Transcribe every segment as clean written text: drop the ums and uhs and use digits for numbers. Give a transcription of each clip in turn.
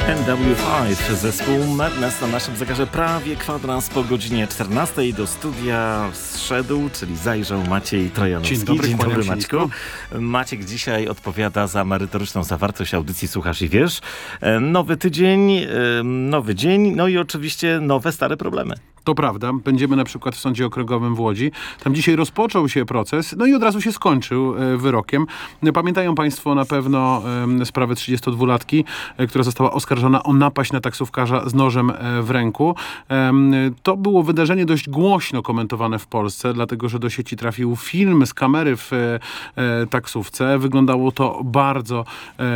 NW5, zespół Madness na naszym zegarze prawie kwadrans po godzinie 14. Do studia zszedł, czyli zajrzał Maciej Trojanowski. Dzień dobry Maćku. Maciek dzisiaj odpowiada za merytoryczną zawartość audycji Słuchasz i Wiesz. Nowy tydzień, nowy dzień, no i oczywiście nowe, stare problemy. To prawda. Będziemy na przykład w Sądzie Okręgowym w Łodzi. Tam dzisiaj rozpoczął się proces, no i od razu się skończył wyrokiem. Pamiętają Państwo na pewno sprawę 32-latki, która została oskarżona o napaść na taksówkarza z nożem w ręku. To było wydarzenie dość głośno komentowane w Polsce, dlatego że do sieci trafił film z kamery w taksówce. Wyglądało to bardzo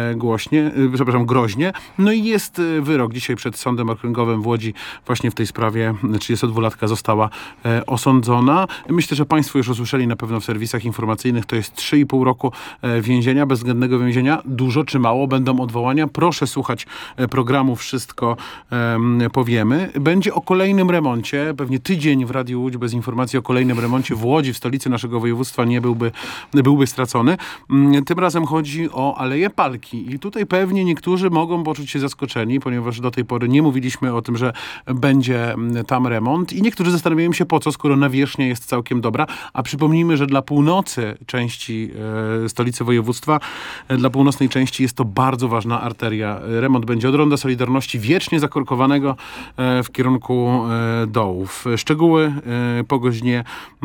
groźnie. No i jest wyrok dzisiaj przed Sądem Okręgowym w Łodzi właśnie w tej sprawie. 32-latka została osądzona. Myślę, że Państwo już usłyszeli na pewno w serwisach informacyjnych, to jest 3,5 roku więzienia, bezwzględnego więzienia. Dużo czy mało będą odwołania? Proszę słuchać programu Wszystko powiemy. Będzie o kolejnym remoncie. Pewnie tydzień w Radiu Łódź bez informacji o kolejnym remoncie w Łodzi, w stolicy naszego województwa, nie byłby stracony. Tym razem chodzi o Aleję Palki. I tutaj pewnie niektórzy mogą poczuć się zaskoczeni, ponieważ do tej pory nie mówiliśmy o tym, że będzie tam remont. I niektórzy zastanawiają się, po co, skoro nawierzchnia jest całkiem dobra. A przypomnijmy, że dla północy części stolicy województwa, dla północnej części jest to bardzo ważna arteria. Remont będzie od Ronda Solidarności wiecznie zakorkowanego w kierunku dołów. Szczegóły po godzinie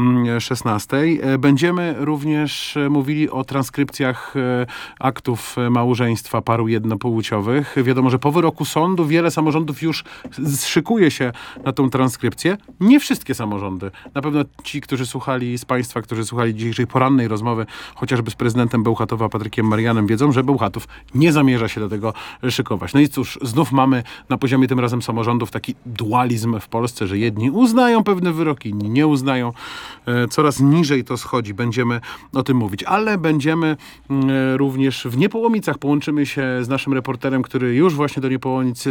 16. Będziemy również mówili o transkrypcjach aktów małżeństwa paru jednopłciowych. Wiadomo, że po wyroku sądu wiele samorządów już szykuje się na tą transkrypcję. Nie wszystkie samorządy. Na pewno ci, którzy słuchali z Państwa, którzy słuchali dzisiejszej porannej rozmowy, chociażby z prezydentem Bełchatowa, Patrykiem Marianem, wiedzą, że Bełchatów nie zamierza się do tego szykować. No i cóż, znów mamy na poziomie tym razem samorządów taki dualizm w Polsce, że jedni uznają pewne wyroki, inni nie uznają. Coraz niżej to schodzi. Będziemy o tym mówić. Ale będziemy również w Niepołomicach. Połączymy się z naszym reporterem, który już właśnie do Niepołomic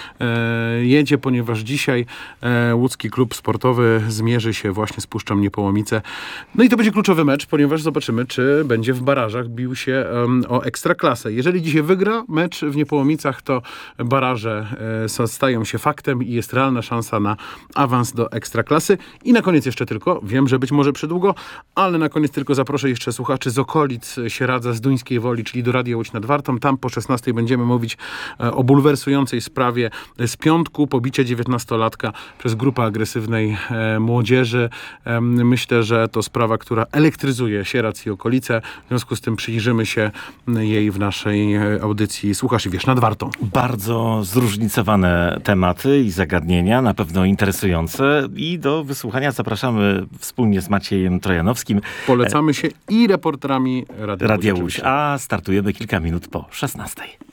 jedzie, ponieważ dzisiaj łódzki klub sportowy zmierzy się właśnie z Puszczą Niepołomice. No i to będzie kluczowy mecz, ponieważ zobaczymy, czy będzie w barażach bił się o Ekstraklasę. Jeżeli dzisiaj wygra mecz w Niepołomicach, to baraże stają się faktem i jest realna szansa na awans do Ekstraklasy. I na koniec jeszcze tylko, wiem, że być może przedługo, ale na koniec tylko zaproszę jeszcze słuchaczy z okolic Sieradza, z Duńskiej Woli, czyli do Radia Łódź nad Wartą. Tam po 16 będziemy mówić o bulwersującej sprawie z piątku, pobicie 19-latka przez grupę agresywnej młodzieży. Myślę, że to sprawa, która elektryzuje Sieradz i okolice. W związku z tym przyjrzymy się jej w naszej audycji Słuchasz i Wiesz nad Wartą. Bardzo zróżnicowane tematy i zagadnienia, na pewno interesujące, i do wysłuchania zapraszamy wspólnie z Maciejem Trojanowskim. Polecamy się i reporterami Radia Łódź, a startujemy kilka minut po 16.